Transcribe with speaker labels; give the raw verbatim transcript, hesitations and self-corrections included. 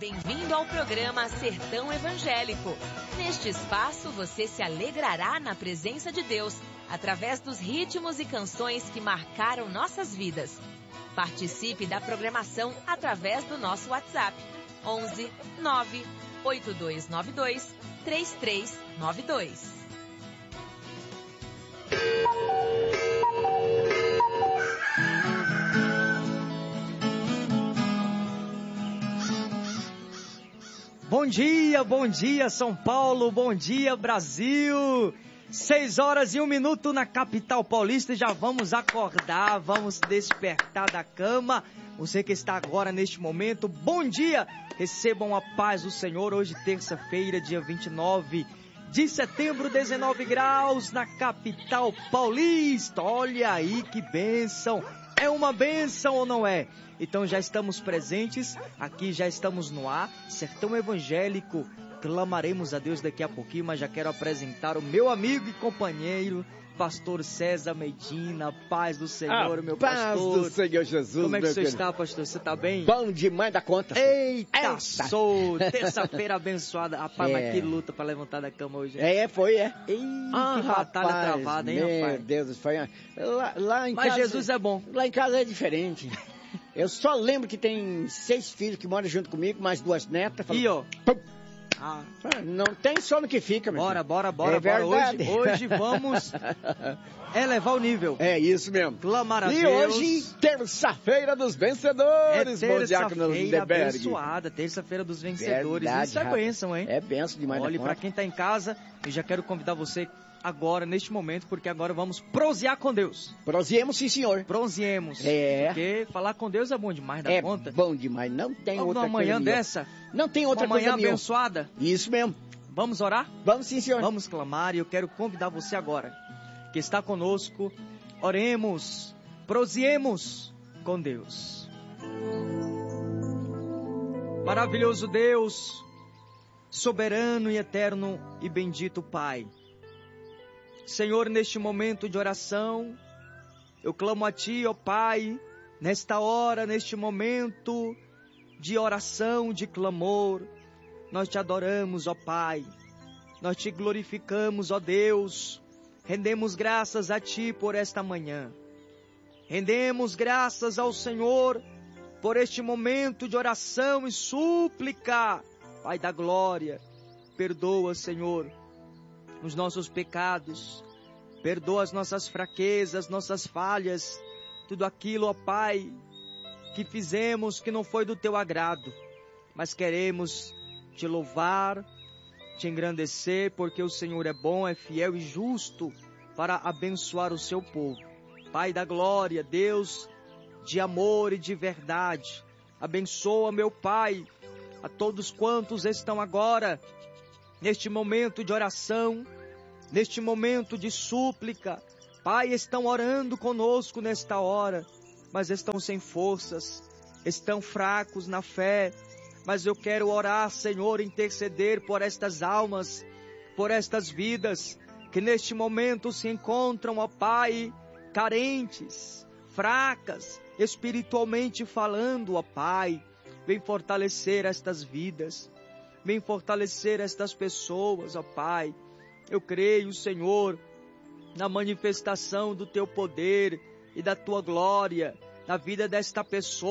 Speaker 1: Bem-vindo ao programa Sertão Evangélico. Neste espaço você se alegrará na presença de Deus, através dos ritmos e canções que marcaram nossas vidas. Participe da programação através do nosso WhatsApp, onze nove oito dois nove dois três três nove dois.
Speaker 2: Bom dia, bom dia São Paulo, bom dia Brasil. Seis horas e um minuto na capital paulista, já vamos acordar, vamos despertar da cama. Você que está agora neste momento, bom dia, recebam a paz do Senhor. Hoje terça-feira, dia vinte e nove de setembro, dezenove graus na capital paulista. Olha aí que bênção, é uma bênção ou não é? Então já estamos presentes, aqui já estamos no ar, Sertão Evangélico, clamaremos a Deus daqui a pouquinho, mas já quero apresentar o meu amigo e companheiro, pastor César Medina. Paz do Senhor,
Speaker 3: a
Speaker 2: meu
Speaker 3: paz
Speaker 2: pastor.
Speaker 3: Paz do Senhor Jesus.
Speaker 2: Como é que você
Speaker 3: querido.
Speaker 2: está, pastor? Você está bem?
Speaker 3: Bom demais da conta.
Speaker 2: Eita,
Speaker 3: Eita.
Speaker 2: sou! Terça-feira abençoada. Rapaz,
Speaker 3: É.
Speaker 2: mas que luta para levantar da cama hoje.
Speaker 3: É, foi, é.
Speaker 2: Ei,
Speaker 3: Ah,
Speaker 2: que batalha
Speaker 3: rapaz,
Speaker 2: travada, hein,
Speaker 3: meu
Speaker 2: rapaz?
Speaker 3: Deus, foi. Lá, lá em
Speaker 2: Mas
Speaker 3: casa,
Speaker 2: Jesus é bom.
Speaker 3: Lá em casa é diferente. Eu só lembro que tem seis filhos que moram junto comigo, mais duas netas.
Speaker 2: E ó.
Speaker 3: Pum.
Speaker 2: Ah,
Speaker 3: Não tem sono que fica, meu
Speaker 2: bora,
Speaker 3: filho.
Speaker 2: bora, bora,
Speaker 3: É
Speaker 2: bora.
Speaker 3: verdade.
Speaker 2: Hoje, hoje vamos elevar o nível.
Speaker 3: É isso mesmo.
Speaker 2: Clamar a
Speaker 3: E
Speaker 2: Deus.
Speaker 3: hoje, terça-feira dos
Speaker 2: É
Speaker 3: vencedores, bom diácono
Speaker 2: terça-feira
Speaker 3: Lindeberg.
Speaker 2: abençoada, terça-feira dos vencedores.
Speaker 3: Verdade,
Speaker 2: Isso é
Speaker 3: rapaz.
Speaker 2: bênção, hein?
Speaker 3: É benção demais da
Speaker 2: Olha,
Speaker 3: conta.
Speaker 2: para quem está em casa, eu já quero convidar você agora, neste momento, porque agora vamos prosear com Deus.
Speaker 3: Proseemos, sim, senhor.
Speaker 2: Proseemos.
Speaker 3: É.
Speaker 2: Porque falar com Deus é bom demais da
Speaker 3: É
Speaker 2: conta.
Speaker 3: bom demais, não tem
Speaker 2: Vamos
Speaker 3: outra
Speaker 2: numa manhã
Speaker 3: coisa melhor.
Speaker 2: dessa,
Speaker 3: Não tem outra
Speaker 2: uma manhã
Speaker 3: coisa melhor.
Speaker 2: abençoada.
Speaker 3: Isso mesmo.
Speaker 2: Vamos orar?
Speaker 3: Vamos sim, senhor.
Speaker 2: Vamos clamar, e eu quero convidar você agora, que está conosco, oremos, proseemos com Deus. Maravilhoso Deus, soberano e eterno e bendito Pai. Senhor, neste momento de oração, eu clamo a Ti, ó Pai, nesta hora, neste momento de oração, de clamor. Nós te adoramos, ó Pai, nós te glorificamos, ó Deus, rendemos graças a Ti por esta manhã, rendemos graças ao Senhor por este momento de oração e súplica. Pai da glória, perdoa, Senhor, os nossos pecados, perdoa as nossas fraquezas, nossas falhas, tudo aquilo, ó Pai, que fizemos que não foi do Teu agrado, mas queremos te louvar, te engrandecer, porque o Senhor é bom, é fiel e justo para abençoar o seu povo. Pai da glória, Deus de amor e de verdade, abençoa, meu Pai, a todos quantos estão agora, neste momento de oração, neste momento de súplica. Pai, estão orando conosco nesta hora, mas estão sem forças, estão fracos na fé. Mas eu quero orar, Senhor, interceder por estas almas, por estas vidas, que neste momento se encontram, ó Pai, carentes, fracas, espiritualmente falando, ó Pai. Vem fortalecer estas vidas, vem fortalecer estas pessoas, ó Pai. Eu creio, Senhor, na manifestação do Teu poder e da Tua glória, na vida desta pessoa.